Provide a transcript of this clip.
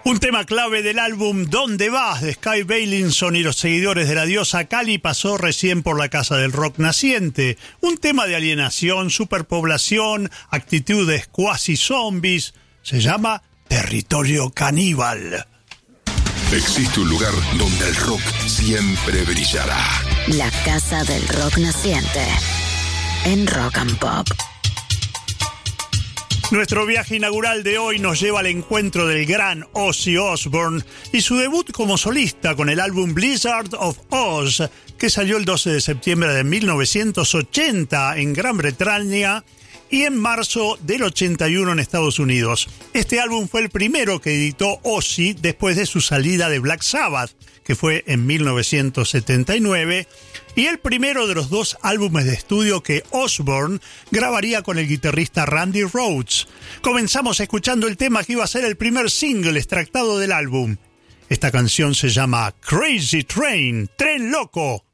Un tema clave del álbum ¿Dónde vas? De Sky Bailinson y los seguidores de la diosa Kali pasó recién por la Casa del Rock naciente. Un tema de alienación, superpoblación, actitudes cuasi zombies. Se llama Territorio Caníbal. Existe un lugar donde el rock siempre brillará. La Casa del Rock naciente en Rock and Pop. Nuestro viaje inaugural de hoy nos lleva al encuentro del gran Ozzy Osbourne y su debut como solista con el álbum Blizzard of Oz, que salió el 12 de septiembre de 1980 en Gran Bretaña y en marzo del 81 en Estados Unidos. Este álbum fue el primero que editó Ozzy después de su salida de Black Sabbath, que fue en 1979, y el primero de los dos álbumes de estudio que Osbourne grabaría con el guitarrista Randy Rhoads. Comenzamos escuchando el tema que iba a ser el primer single extractado del álbum. Esta canción se llama Crazy Train, Tren Loco.